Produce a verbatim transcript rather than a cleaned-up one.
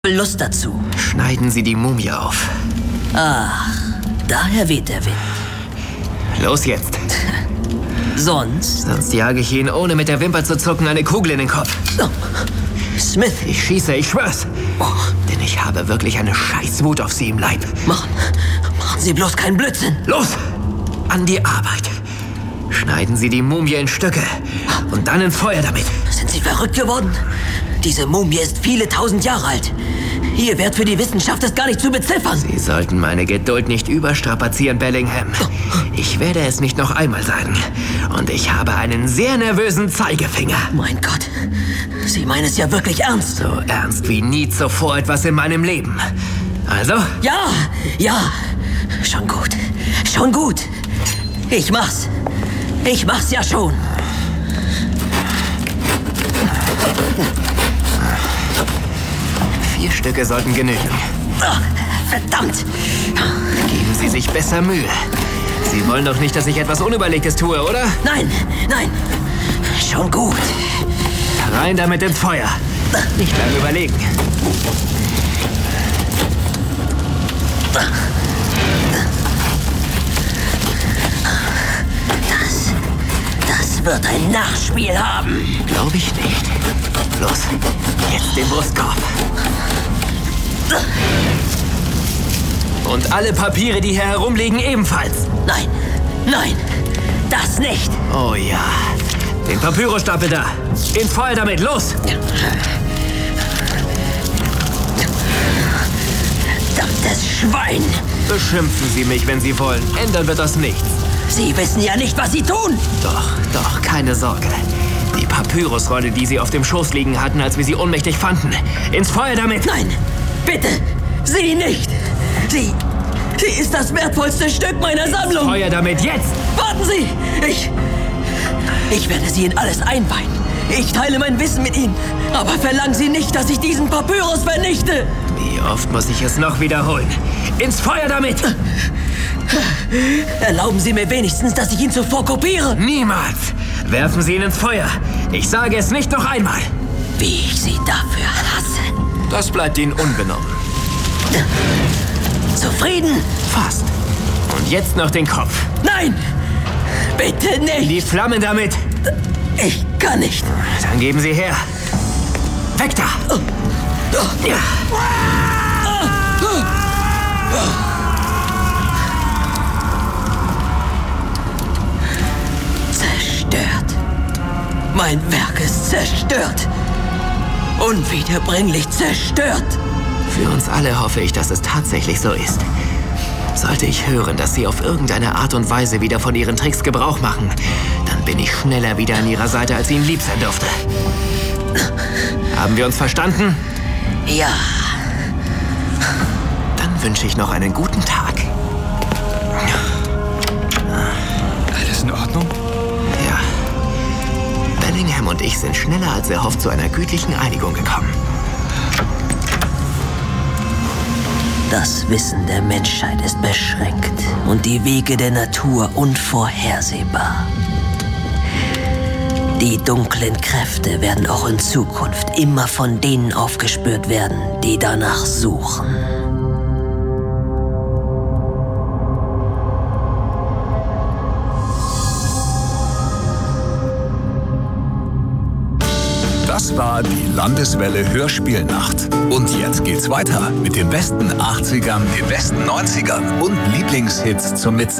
Lust dazu. Schneiden Sie die Mumie auf. Ach, daher weht der Wind. Los jetzt. Sonst? Sonst jage ich Ihnen, ohne mit der Wimper zu zucken, eine Kugel in den Kopf. Oh. Smith. Ich schieße, ich schwör's. Oh. Denn ich habe wirklich eine Scheißwut auf Sie im Leib. Machen, machen Sie bloß keinen Blödsinn. Los, an die Arbeit. Schneiden Sie die Mumie in Stücke und dann ins Feuer damit. Sind Sie verrückt geworden? Diese Mumie ist viele tausend Jahre alt. Ihr Wert für die Wissenschaft ist gar nicht zu beziffern. Sie sollten meine Geduld nicht überstrapazieren, Bellingham. Ich werde es nicht noch einmal sagen. Und ich habe einen sehr nervösen Zeigefinger. Mein Gott, Sie meinen es ja wirklich ernst. So ernst wie nie zuvor etwas in meinem Leben. Also? Ja, ja, schon gut, schon gut. Ich mach's. Ich mach's ja schon. Vier Stücke sollten genügen. Oh, verdammt! Geben Sie sich besser Mühe. Sie wollen doch nicht, dass ich etwas Unüberlegtes tue, oder? Nein, nein, schon gut. Rein damit ins Feuer. Nicht lange überlegen. Das, das wird ein Nachspiel haben. Glaube ich nicht. Los, jetzt den Brustkorb. Und alle Papiere, die hier herumliegen, ebenfalls. Nein, nein, das nicht. Oh ja, den Papyrusstapel da. Ins Feuer damit, los! Verdammtes Schwein! Beschimpfen Sie mich, wenn Sie wollen. Ändern wird das nichts. Sie wissen ja nicht, was Sie tun. Doch, doch, keine Sorge. Die Papyrusrolle, die Sie auf dem Schoß liegen hatten, als wir sie ohnmächtig fanden. Ins Feuer damit! Nein, bitte, Sie nicht! Sie, sie ist das wertvollste Stück meiner Sammlung! Ins Feuer damit, jetzt! Warten Sie! Ich, ich werde Sie in alles einweihen. Ich teile mein Wissen mit Ihnen. Aber verlangen Sie nicht, dass ich diesen Papyrus vernichte! Wie oft muss ich es noch wiederholen? Ins Feuer damit! Erlauben Sie mir wenigstens, dass ich ihn zuvor kopiere! Niemals! Werfen Sie ihn ins Feuer! Ich sage es nicht noch einmal! Wie ich Sie dafür hasse! Das bleibt Ihnen unbenommen. Zufrieden? Fast. Und jetzt noch den Kopf. Nein! Bitte nicht! Die Flammen damit! Ich kann nicht! Dann geben Sie her! Weg da! Ja. Zerstört. Mein Werk ist zerstört. Unwiederbringlich zerstört. Für uns alle hoffe ich, dass es tatsächlich so ist. Sollte ich hören, dass Sie auf irgendeine Art und Weise wieder von Ihren Tricks Gebrauch machen, dann bin ich schneller wieder an Ihrer Seite, als Ihnen lieb sein dürfte. Haben wir uns verstanden? Ja. Dann wünsche ich noch einen guten Tag. Alles in Ordnung? Ja. Bellingham und ich sind schneller als erhofft zu einer gütlichen Einigung gekommen. Das Wissen der Menschheit ist beschränkt und die Wege der Natur unvorhersehbar. Die dunklen Kräfte werden auch in Zukunft immer von denen aufgespürt werden, die danach suchen. Das war die Landeswelle Hörspielnacht. Und jetzt geht's weiter mit den besten achtzigern, den besten neunzigern und Lieblingshits zum Mitsingen.